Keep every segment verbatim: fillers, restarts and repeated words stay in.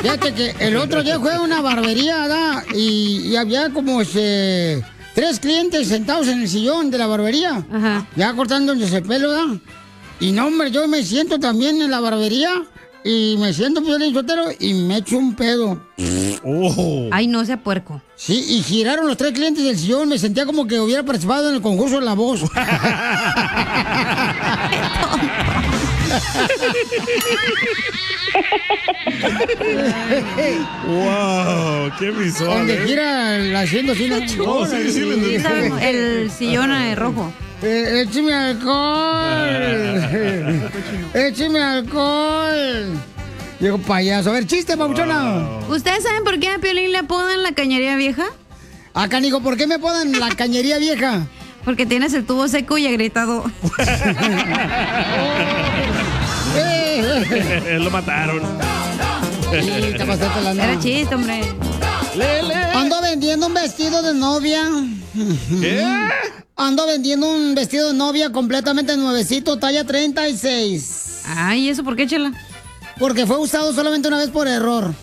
Fíjate que el otro día fue a una barbería, ¿verdad? Y, y había como este, tres clientes sentados en el sillón de la barbería. Ajá. Ya cortándose el pelo, ¿verdad? Y no, hombre, yo me siento también en la barbería y me siento Piolín Sotelo y me echo un pedo. Oh. Ay, no sea puerco. Sí, y giraron los tres clientes del sillón. Me sentía como que hubiera participado en el concurso de La Voz. Wow, qué visual. Donde ¿eh? gira haciendo así. ¿No? No, sí, sí, lo entendí. El sillón eh, rojo. Eh, écheme alcohol. Écheme alcohol. Digo, payaso. A ver, chiste, papuchona. Wow. ¿Ustedes saben por qué a Piolín le apodan la cañería vieja? Ah, canijo, ¿por qué me apodan la cañería vieja? Porque tienes el tubo seco y agrietado. Lo mataron. Sí, te pasaste la Era chiste, hombre. Lele. Ando vendiendo un vestido de novia. ¿Qué? Ando vendiendo un vestido de novia completamente nuevecito, talla treinta y seis. Ay, ¿eso por qué, chela? Porque fue usado solamente una vez por error.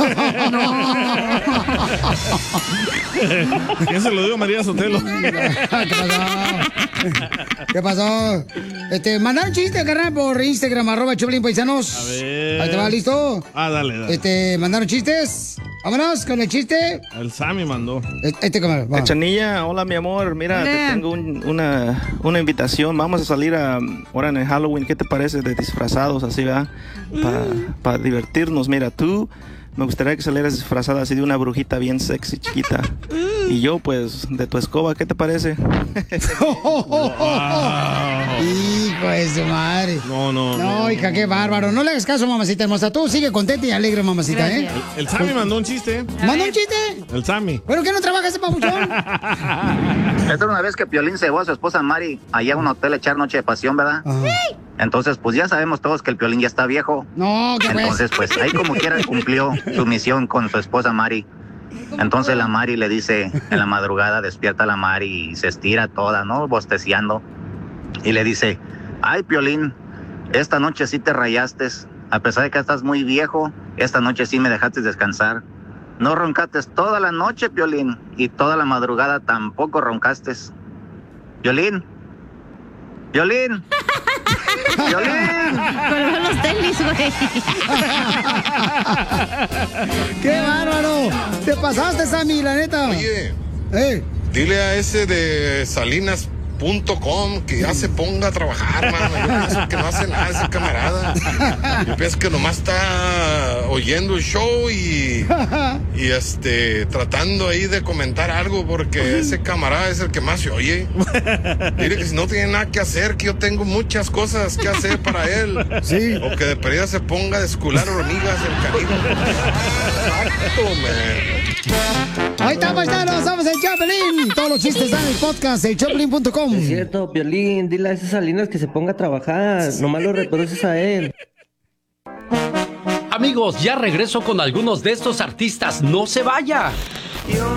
¿Quién se lo dio, María Sotelo? ¿Qué pasó? ¿Qué pasó? Este, mandar un chiste, carnal, por Instagram, arroba Choplin Paisanos. A ver. Ahí te va, ¿listo? Ah, dale, dale. Este, mandaron chistes. Vámonos con el chiste. El Sammy mandó. Este, cámara, va. Cachanilla, hola mi amor, mira, Hola. te tengo un- una, una invitación, vamos a salir a, ahora en el Halloween, ¿qué te parece de disfrazados así, verdad? Para divertirnos, mira, tú me gustaría que salieras disfrazada así de una brujita bien sexy, chiquita. Y yo, pues, de tu escoba, ¿qué te parece? Wow. Hijo de su madre. No, no, No, no. hija, qué bárbaro. No le hagas caso, mamacita hermosa. Tú sigue contenta y alegre, mamacita, ¿eh? Gracias. El Sammy mandó un chiste. ¿Manda un chiste? El Sammy. ¿Pero qué no trabaja ese papuchón? Esta era una vez que Piolín se llevó a su esposa Mari allá a un hotel a echar noche de pasión, ¿verdad? Entonces, pues ya sabemos todos que el Piolín ya está viejo. No, ¿qué pues? Entonces, pues ahí como quiera cumplió su misión con su esposa Mari. Entonces la Mari le dice, en la madrugada despierta la Mari y se estira toda, ¿no? Bosteciando. Y le dice, ay, Piolín, esta noche sí te rayaste. A pesar de que estás muy viejo, esta noche sí me dejaste descansar. No roncaste toda la noche, Piolín, y toda la madrugada tampoco roncaste. Piolín, Piolín, Piolín. Colgó los tenis, güey. ¡Qué bárbaro! Te pasaste, Sammy, la neta. Oye, Eh, dile a ese de salinas punto com que ya se ponga a trabajar, mano. Yo pienso que no hace nada ese camarada. Yo pienso que nomás está oyendo el show y, y este tratando ahí de comentar algo porque ese camarada es el que más se oye. Dile que si no tiene nada que hacer, que yo tengo muchas cosas que hacer para él. Sí. O que de perdida se ponga a descular hormigas el canijo. Exacto, man. ahí está, paisanos. Somos el Choplin. Todos los chistes están en el podcast, el Choplin punto com. Es cierto, Piolín, dile a esas Salinas que se ponga a trabajar. Nomás lo reproduces a él. Amigos, ya regreso con algunos de estos artistas. No se vaya.